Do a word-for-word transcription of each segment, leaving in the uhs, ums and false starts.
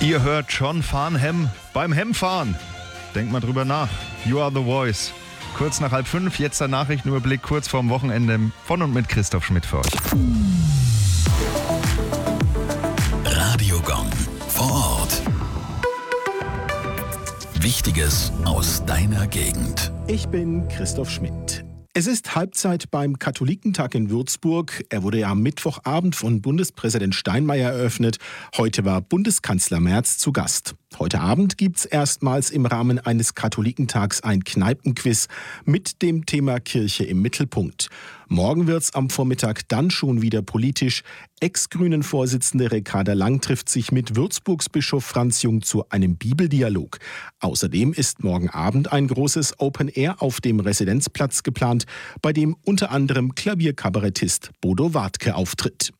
Ihr hört John Farnham beim Hemfahren. Denkt mal drüber nach. You are the voice. Kurz nach halb fünf, jetzt der Nachrichtenüberblick kurz vorm Wochenende von und mit Christoph Schmidt für euch. Radio Gong vor Ort. Wichtiges aus deiner Gegend. Ich bin Christoph Schmidt. Es ist Halbzeit beim Katholikentag in Würzburg. Er wurde ja am Mittwochabend von Bundespräsident Steinmeier eröffnet. Heute war Bundeskanzler Merz zu Gast. Heute Abend gibt's erstmals im Rahmen eines Katholikentags ein Kneipenquiz mit dem Thema Kirche im Mittelpunkt. Morgen wird's am Vormittag dann schon wieder politisch. Ex-Grünen-Vorsitzende Ricarda Lang trifft sich mit Würzburgs Bischof Franz Jung zu einem Bibeldialog. Außerdem ist morgen Abend ein großes Open Air auf dem Residenzplatz geplant, bei dem unter anderem Klavierkabarettist Bodo Wartke auftritt.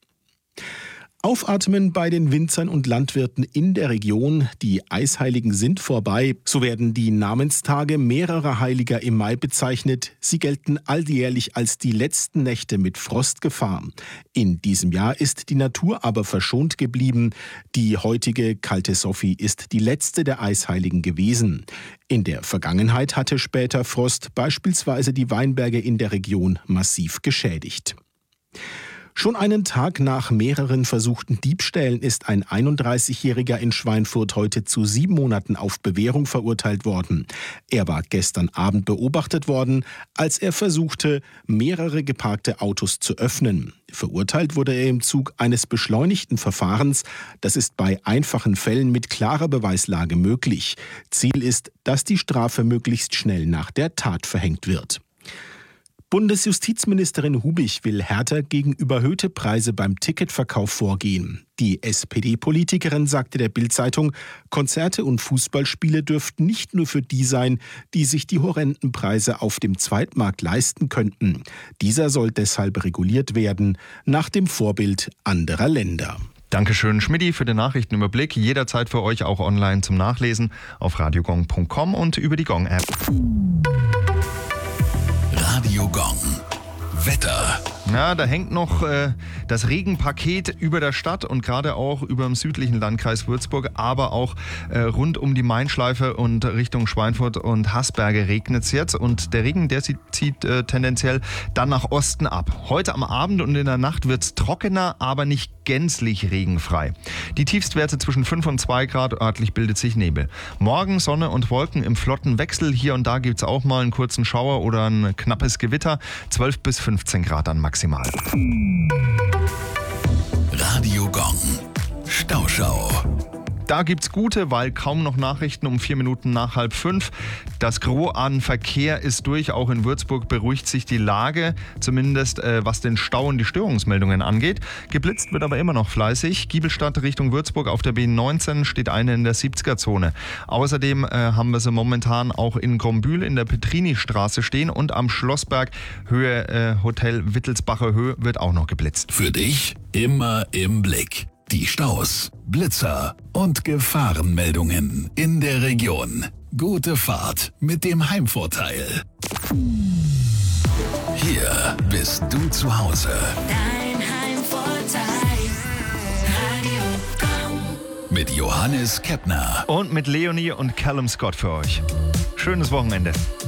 Aufatmen bei den Winzern und Landwirten in der Region. Die Eisheiligen sind vorbei. So werden die Namenstage mehrerer Heiliger im Mai bezeichnet. Sie gelten alljährlich als die letzten Nächte mit Frostgefahr. In diesem Jahr ist die Natur aber verschont geblieben. Die heutige kalte Sophie ist die letzte der Eisheiligen gewesen. In der Vergangenheit hatte später Frost beispielsweise die Weinberge in der Region massiv geschädigt. Schon einen Tag nach mehreren versuchten Diebstählen ist ein einunddreißigjähriger in Schweinfurt heute zu sieben Monaten auf Bewährung verurteilt worden. Er war gestern Abend beobachtet worden, als er versuchte, mehrere geparkte Autos zu öffnen. Verurteilt wurde er im Zug eines beschleunigten Verfahrens. Das ist bei einfachen Fällen mit klarer Beweislage möglich. Ziel ist, dass die Strafe möglichst schnell nach der Tat verhängt wird. Bundesjustizministerin Hubich will härter gegen überhöhte Preise beim Ticketverkauf vorgehen. Die S P D-Politikerin sagte der Bild-Zeitung, Konzerte und Fußballspiele dürften nicht nur für die sein, die sich die horrenden Preise auf dem Zweitmarkt leisten könnten. Dieser soll deshalb reguliert werden, nach dem Vorbild anderer Länder. Dankeschön, Schmidti, für den Nachrichtenüberblick. Jederzeit für euch auch online zum Nachlesen auf radiogong punkt com und über die Gong-App. Radio Gong. Wetter. Ja, da hängt noch äh, das Regenpaket über der Stadt und gerade auch über dem südlichen Landkreis Würzburg, aber auch äh, rund um die Mainschleife und Richtung Schweinfurt und Haßberge regnet es jetzt. Und der Regen, der zieht, zieht äh, tendenziell dann nach Osten ab. Heute am Abend und in der Nacht wird es trockener, aber nicht gänzlich regenfrei. Die Tiefstwerte zwischen fünf und zwei Grad, örtlich bildet sich Nebel. Morgen Sonne und Wolken im flotten Wechsel. Hier und da gibt es auch mal einen kurzen Schauer oder ein knappes Gewitter. zwölf bis fünfzehn Grad dann maximal. Radio Gong. Stauschau. Da gibt's gute, weil kaum noch Nachrichten um vier Minuten nach halb fünf. Das Gros an Verkehr ist durch. Auch in Würzburg beruhigt sich die Lage, zumindest äh, was den Stau und die Störungsmeldungen angeht. Geblitzt wird aber immer noch fleißig. Giebelstadt Richtung Würzburg auf der B neunzehn steht eine in der siebziger-Zone. Außerdem äh, haben wir sie momentan auch in Grombühl in der Petrini-Straße stehen und am Schlossberg Höhe äh, Hotel Wittelsbacher Höhe wird auch noch geblitzt. Für dich immer im Blick. Die Staus, Blitzer und Gefahrenmeldungen in der Region. Gute Fahrt mit dem Heimvorteil. Hier bist du zu Hause. Dein Heimvorteil. Radio Gong. Mit Johannes Keppner Und mit Leonie und Callum Scott für euch. Schönes Wochenende.